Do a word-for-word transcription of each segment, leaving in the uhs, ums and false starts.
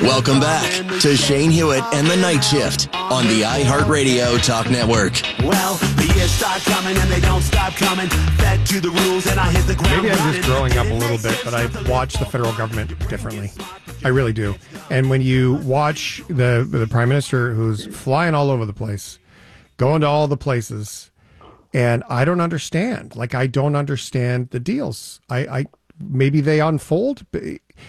Welcome back to Shane Hewitt and the Night Shift on the iHeartRadio Talk Network. Well, the years start coming and they don't stop coming. Fed to the rules and I hit the ground. Maybe I'm just growing up a little bit, but I watch the federal government differently. I really do. And when you watch the the prime minister who's flying all over the place, going to all the places, and I don't understand. Like, I don't understand the deals. I, I maybe they unfold. But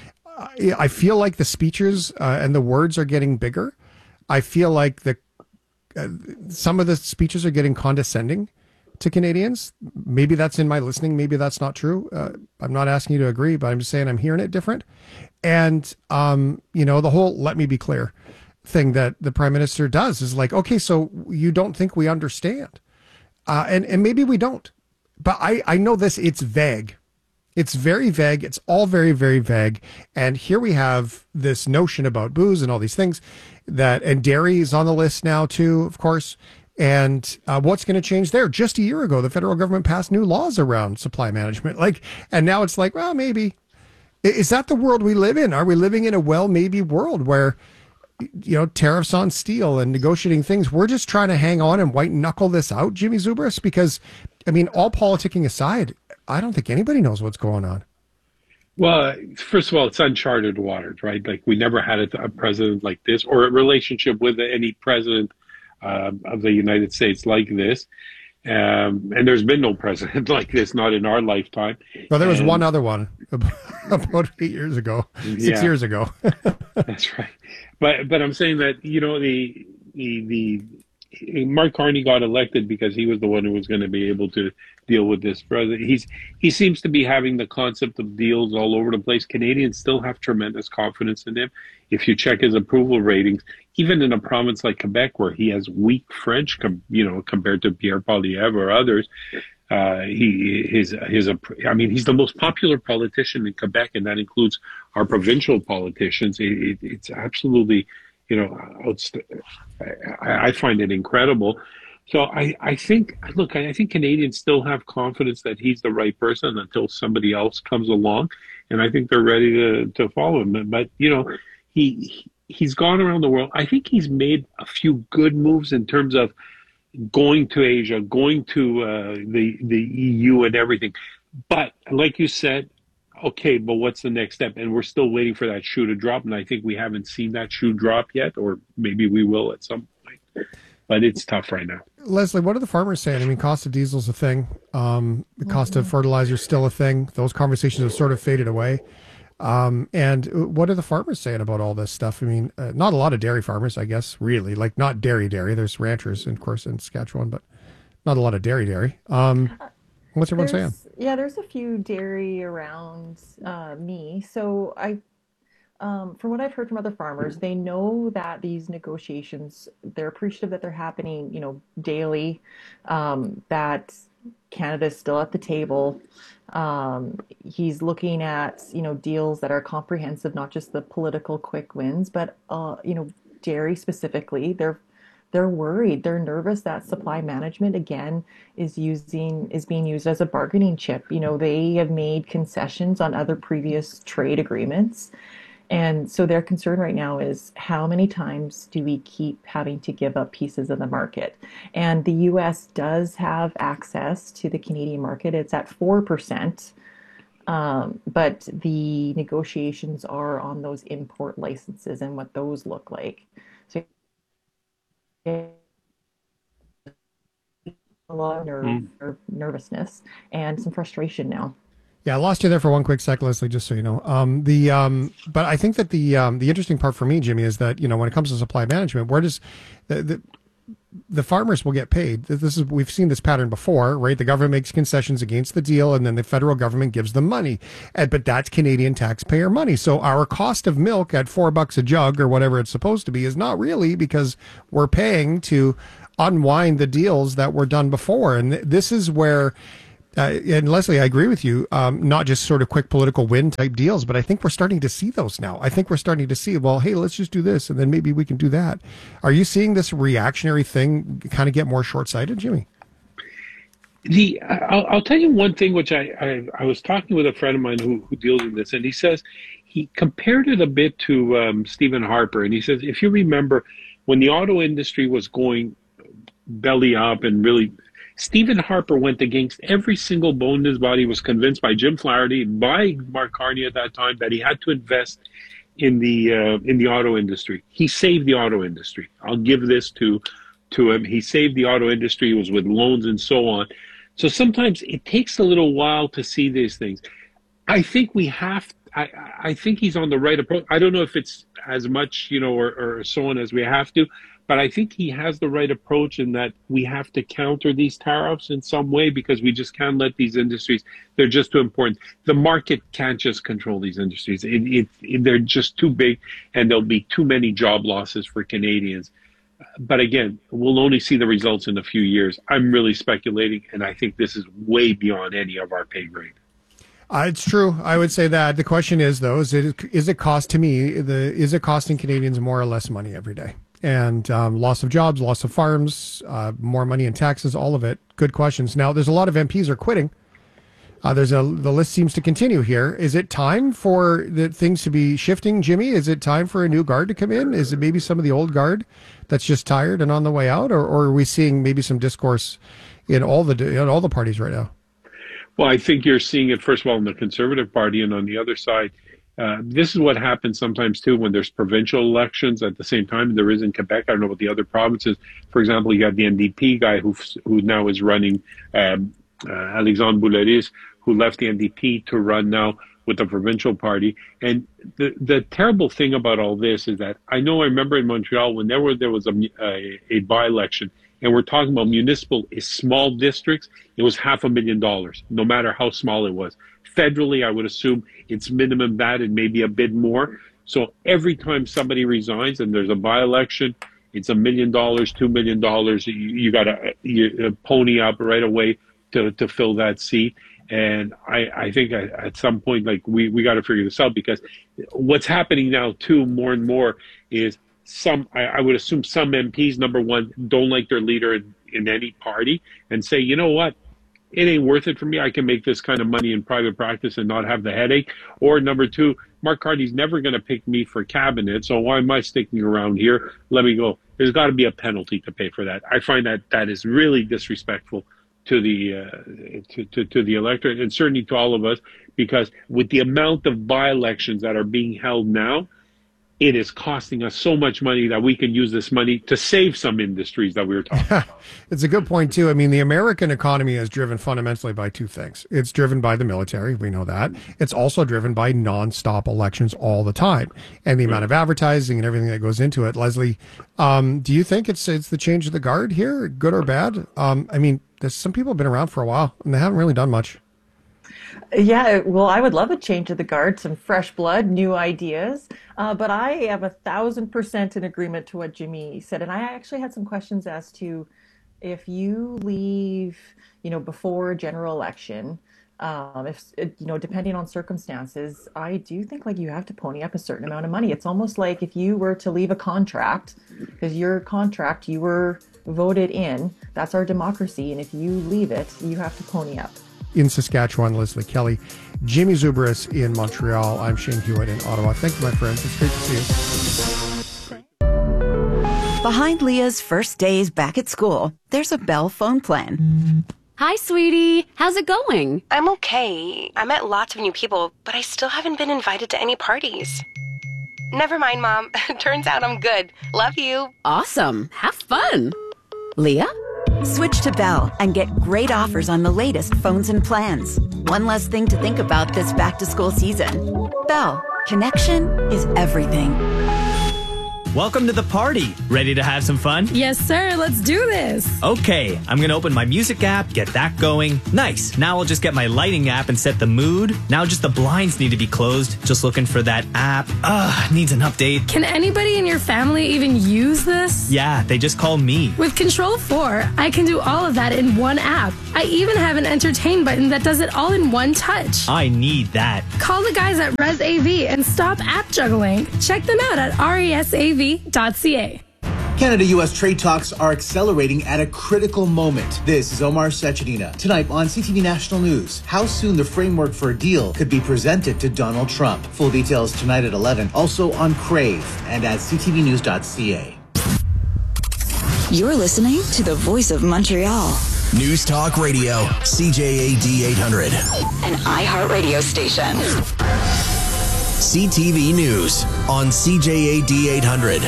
I, I feel like the speeches uh, and the words are getting bigger. I feel like the uh, some of the speeches are getting condescending to Canadians. Maybe that's in my listening. Maybe that's not true. Uh, I'm not asking you to agree, but I'm just saying I'm hearing it different. And, um, you know, the whole let me be clear thing that the prime minister does is like, okay, so you don't think we understand. Uh, and, and maybe we don't. But I, I know this, it's vague. It's very vague. It's all very, very vague. And here we have this notion about booze and all these things that, and dairy is on the list now too, of course. And uh, what's going to change there? Just a year ago, the federal government passed new laws around supply management. Like, and now it's like, well, maybe. Is that the world we live in? Are we living in a well, maybe world where, you know, tariffs on steel and negotiating things, we're just trying to hang on and white knuckle this out, Jimmy Zubris? Because, I mean, all politicking aside, I don't think anybody knows what's going on. Well, first of all, it's uncharted waters, right? Like, we never had a, a president like this or a relationship with any president uh, of the United States like this. Um, and there's been no president like this, not in our lifetime. Well, there was and, one other one about eight years ago, six yeah, years ago. That's right. But but I'm saying that, you know, the the the Mark Carney got elected because he was the one who was going to be able to deal with this president. He's he seems to be having the concept of deals all over the place. Canadians still have tremendous confidence in him. If you check his approval ratings, even in a province like Quebec, where he has weak French, com, you know, compared to Pierre Poilievre or others, uh, he his his I mean, he's the most popular politician in Quebec, and that includes our provincial politicians. It, it, it's absolutely, you know, I, I find it incredible. So I, I think, look, I think Canadians still have confidence that he's the right person until somebody else comes along, and I think they're ready to, to follow him. But, you know, he he's gone around the world. I think he's made a few good moves in terms of going to Asia, going to uh, the the E U and everything. But like you said, okay, but what's the next step? And we're still waiting for that shoe to drop, and I think we haven't seen that shoe drop yet, or maybe we will at some point. But it's tough right now. Leslie, what are the farmers saying? I mean, cost of diesel's a thing. Um, the cost of fertilizer is still a thing. Those conversations have sort of faded away. Um, and what are the farmers saying about all this stuff? I mean, uh, not a lot of dairy farmers, I guess, really. Like, not dairy dairy. There's ranchers, of course, in Saskatchewan, but not a lot of dairy dairy. Um, what's everyone there's, saying? Yeah, there's a few dairy around uh, me. So I, um, from what I've heard from other farmers, they know that these negotiations, they're appreciative that they're happening, you know, daily, um, that Canada's still at the table. Um, he's looking at, you know, deals that are comprehensive, not just the political quick wins, but, uh, you know, dairy specifically. They're they're worried. They're nervous that supply management again is using is being used as a bargaining chip. You know, they have made concessions on other previous trade agreements. And so their concern right now is how many times do we keep having to give up pieces of the market? And the U S does have access to the Canadian market. It's at four percent. Um, but the negotiations are on those import licenses and what those look like. So a lot of nerve, mm. nervousness and some frustration now. Yeah, I lost you there for one quick sec, Leslie, just so you know. Um, the um, but I think that the um, the interesting part for me, Jimmy, is that, you know, when it comes to supply management, where does the, the the farmers will get paid? This is we've seen this pattern before, right? The government makes concessions against the deal, and then the federal government gives them money, and, but that's Canadian taxpayer money. So our cost of milk at four bucks a jug or whatever it's supposed to be is not really, because we're paying to unwind the deals that were done before, and th- this is where. Uh, and Leslie, I agree with you, um, not just sort of quick political win type deals, but I think we're starting to see those now. I think we're starting to see, well, hey, let's just do this, and then maybe we can do that. Are you seeing this reactionary thing kind of get more short-sighted, Jimmy? The I'll, I'll tell you one thing, which I, I, I was talking with a friend of mine who, who deals in this, and he says he compared it a bit to um, Stephen Harper. And he says, if you remember, when the auto industry was going belly up and really, Stephen Harper went against every single bone in his body, was convinced by Jim Flaherty, by Mark Carney at that time, that he had to invest in the uh, in the auto industry. He saved the auto industry. I'll give this to to him. He saved the auto industry. It was with loans and so on. So sometimes it takes a little while to see these things. I think we have, I, I think he's on the right approach. I don't know if it's as much, you know, or, or so on as we have to, but I think he has the right approach in that we have to counter these tariffs in some way because we just can't let these industries, they're just too important. The market can't just control these industries. It, it, it, they're just too big and there'll be too many job losses for Canadians. But again, we'll only see the results in a few years. I'm really speculating, and I think this is way beyond any of our pay grade. Uh, it's true. I would say that. The question is, though, is it is it cost to me? The is it costing Canadians more or less money every day? And um, loss of jobs, loss of farms, uh, more money in taxes, all of it. Good questions. Now, there's a lot of M Ps are quitting. Uh, there's a the list seems to continue here. Is it time for the things to be shifting, Jimmy? Is it time for a new guard to come in? Is it maybe some of the old guard that's just tired and on the way out, or, or are we seeing maybe some discourse in all the in all the parties right now? Well, I think you're seeing it first of all in the Conservative Party, and on the other side, uh, this is what happens sometimes too when there's provincial elections at the same time. There is in Quebec. I don't know what the other provinces. For example, you got the N D P guy who who now is running. Um, Uh, Alexandre Boulay, who left the N D P to run now with the provincial party. And the the terrible thing about all this is that I know I remember in Montreal when there, were, there was a, a, a by-election, and we're talking about municipal small districts, it was half a million dollars, no matter how small it was. Federally, I would assume it's minimum that and maybe a bit more. So every time somebody resigns and there's a by-election, it's a million dollars, two million dollars. You, you got to you, pony up right away to, to fill that seat. And I, I think at some point, like we, we got to figure this out, because what's happening now too, more and more, is some, I, I would assume some M Ps, number one, don't like their leader in, in any party and say, you know what, it ain't worth it for me. I can make this kind of money in private practice and not have the headache. Or number two, Mark Carney's never going to pick me for cabinet, so why am I sticking around here? Let me go. There's got to be a penalty to pay for that. I find that that is really disrespectful to the uh, to, to, to the electorate, and certainly to all of us, because with the amount of by-elections that are being held now, it is costing us so much money that we can use this money to save some industries that we were talking about. It's a good point, too. I mean, the American economy is driven fundamentally by two things. It's driven by the military. We know that. It's also driven by nonstop elections all the time, and the right. amount of advertising and everything that goes into it. Leslie, um, do you think it's it's the change of the guard here, good or bad? Um, I mean, there's some people have been around for a while, and they haven't really done much. Yeah, well, I would love a change of the guard, some fresh blood, new ideas. Uh, but I am a thousand percent in agreement to what Jimmy said. And I actually had some questions as to if you leave, you know, before a general election, um, if, you know, depending on circumstances, I do think like you have to pony up a certain amount of money. It's almost like if you were to leave a contract, because your contract, you were voted in, that's our democracy. And if you leave it, you have to pony up. In Saskatchewan, Leslie Kelly. Jimmy Zubris in Montreal. I'm Shane Hewitt in Ottawa. Thank you, my friends. It's great to see you. Behind Leah's first days back at school, there's a Bell phone plan. Hi, sweetie. How's it going? I'm okay. I met lots of new people, but I still haven't been invited to any parties. Never mind, Mom. Turns out I'm good. Love you. Awesome. Have fun. Leah? Switch to Bell and get great offers on the latest phones and plans. One less thing to think about this back-to-school season. Bell, connection is everything. Welcome to the party. Ready to have some fun? Yes, sir. Let's do this. Okay, I'm going to open my music app, get that going. Nice. Now I'll just get my lighting app and set the mood. Now just the blinds need to be closed. Just looking for that app. Ugh, needs an update. Can anybody in your family even use this? Yeah, they just call me. With Control four, I can do all of that in one app. I even have an entertain button that does it all in one touch. I need that. Call the guys at ResAV and stop app juggling. Check them out at resav dot c a. Canada-U S trade talks are accelerating at a critical moment. This is Omar Sechenina. Tonight on C T V National News, how soon the framework for a deal could be presented to Donald Trump. Full details tonight at eleven, also on Crave and at c t v news dot c a. You're listening to the Voice of Montreal. News Talk Radio, C J A D eight hundred. An iHeartRadio station. C T V News on C J A D eight hundred.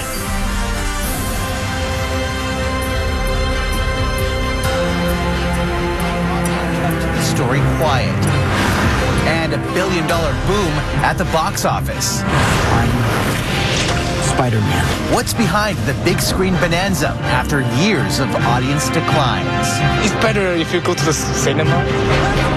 Story quiet and a billion dollar boom at the box office. Spider-Man. What's behind the big screen bonanza after years of audience declines? It's better if you go to the cinema.